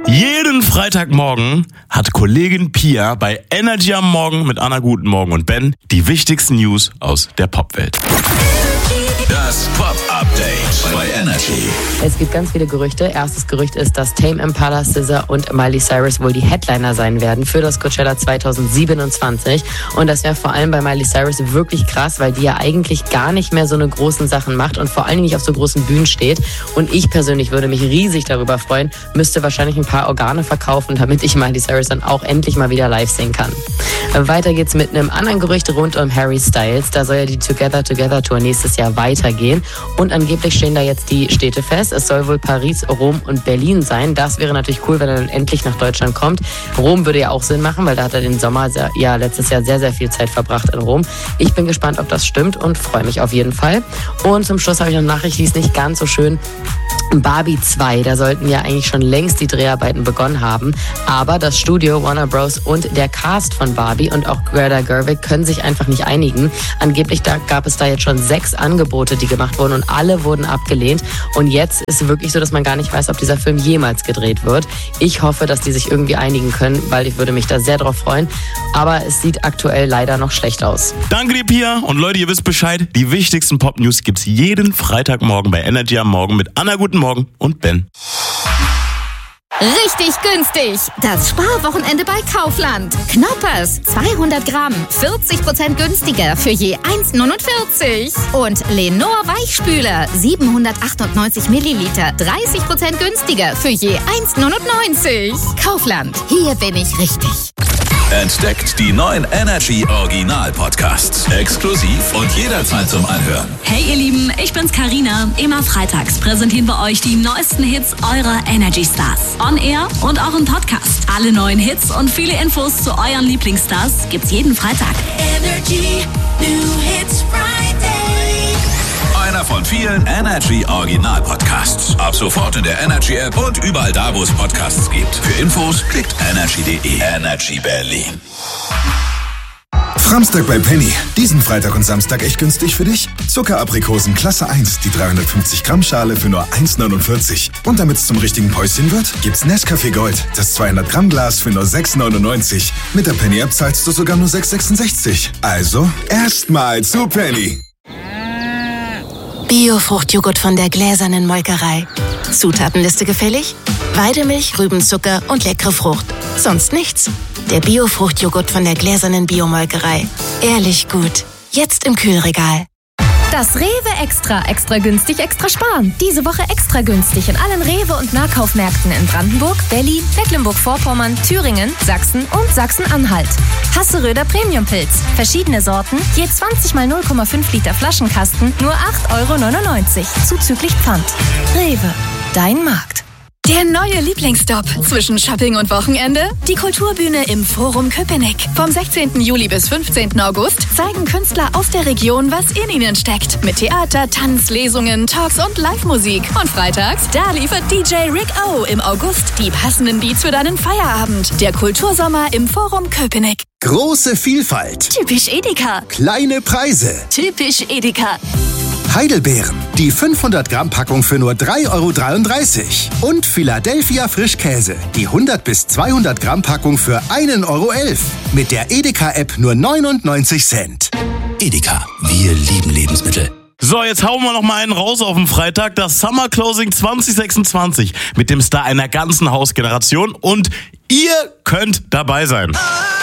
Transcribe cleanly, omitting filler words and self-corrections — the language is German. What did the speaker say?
Jeden Freitagmorgen hat Kollegin Pia bei Energy am Morgen mit Anna Guten Morgen und Ben die wichtigsten News aus der Popwelt. Das Pop-Update bei Energy. Es gibt ganz viele Gerüchte. Erstes Gerücht ist, dass Tame Impala, SZA und Miley Cyrus wohl die Headliner sein werden für das Coachella 2027. Und das wäre vor allem bei Miley Cyrus wirklich krass, weil die ja eigentlich gar nicht mehr so eine großen Sachen macht und vor allem nicht auf so großen Bühnen steht. Und ich persönlich würde mich riesig darüber freuen, müsste wahrscheinlich ein paar Organe verkaufen, damit ich Miley Cyrus dann auch endlich mal wieder live sehen kann. Weiter geht's mit einem anderen Gerücht rund um Harry Styles. Da soll ja die Together Tour nächstes Jahr weitergehen. Und angeblich stehen da jetzt die Städte fest. Es soll wohl Paris, Rom und Berlin sein. Das wäre natürlich cool, wenn er dann endlich nach Deutschland kommt. Rom würde ja auch Sinn machen, weil da hat er den Sommer letztes Jahr sehr, sehr viel Zeit verbracht in Rom. Ich bin gespannt, ob das stimmt und freue mich auf jeden Fall. Und zum Schluss habe ich noch eine Nachricht, die ist nicht ganz so schön. Barbie 2, da sollten ja eigentlich schon längst die Dreharbeiten begonnen haben, aber das Studio Warner Bros. Und der Cast von Barbie und auch Greta Gerwig können sich einfach nicht einigen. Angeblich gab es da jetzt schon 6 Angebote, die gemacht wurden und alle wurden abgelehnt und jetzt ist es wirklich so, dass man gar nicht weiß, ob dieser Film jemals gedreht wird. Ich hoffe, dass die sich irgendwie einigen können, weil ich würde mich da sehr drauf freuen, aber es sieht aktuell leider noch schlecht aus. Danke dir, Pia. Und Leute, ihr wisst Bescheid, die wichtigsten Pop-News gibt's jeden Freitagmorgen bei Energy am Morgen mit Anna Guten Morgen und Ben. Richtig günstig! Das Sparwochenende bei Kaufland. Knoppers, 200 Gramm, 40% günstiger für je 1,49. Und Lenor Weichspüler, 798 Milliliter, 30% günstiger für je 1,99. Kaufland, hier bin ich richtig. Entdeckt die neuen Energy Original Podcasts. Exklusiv und jederzeit zum Anhören. Hey ihr Lieben, ich bin's Carina. Immer freitags präsentieren wir euch die neuesten Hits eurer Energy Stars. On Air und auch im Podcast. Alle neuen Hits und viele Infos zu euren Lieblingsstars gibt's jeden Freitag. Energy New Hits Friday. Einer von vielen Energy Original Podcasts. Ab sofort in der Energy App und überall da, wo es Podcasts gibt. Für Infos klickt energy.de. Energy Berlin. Framstag bei Penny. Diesen Freitag und Samstag echt günstig für dich? Zuckeraprikosen Klasse 1, die 350 Gramm Schale für nur 1,49. Und damit es zum richtigen Päuschen wird, gibt's Nescafé Gold, das 200 Gramm Glas für nur 6,99. Mit der Penny App zahlst du sogar nur 6,66. Also erstmal zu Penny. Bio-Fruchtjoghurt von der gläsernen Molkerei. Zutatenliste gefällig? Weidemilch, Rübenzucker und leckere Frucht. Sonst nichts. Der Bio-Fruchtjoghurt von der gläsernen Biomolkerei. Ehrlich gut. Jetzt im Kühlregal. Das Rewe Extra günstig, extra sparen. Diese Woche extra günstig in allen Rewe- und Nahkaufmärkten in Brandenburg, Berlin, Mecklenburg-Vorpommern, Thüringen, Sachsen und Sachsen-Anhalt. Hasseröder Premium-Pilz. Verschiedene Sorten, je 20 mal 0,5 Liter Flaschenkasten, nur 8,99 € zuzüglich Pfand. Rewe, dein Markt. Der neue Lieblingsstop zwischen Shopping und Wochenende? Die Kulturbühne im Forum Köpenick. Vom 16. Juli bis 15. August zeigen Künstler aus der Region, was in ihnen steckt. Mit Theater, Tanz, Lesungen, Talks und Live-Musik. Und freitags, da liefert DJ Rick O im August die passenden Beats für deinen Feierabend. Der Kultursommer im Forum Köpenick. Große Vielfalt. Typisch Edeka. Kleine Preise. Typisch Edeka. Heidelbeeren. Die 500 Gramm Packung für nur 3,33 €. Und Philadelphia Frischkäse. Die 100 bis 200 Gramm Packung für 1,11 €. Mit der Edeka-App nur 99 Cent. Edeka, wir lieben Lebensmittel. So, jetzt hauen wir noch mal einen raus auf den Freitag. Das Summer Closing 2026 mit dem Star einer ganzen Hausgeneration und ihr könnt dabei sein.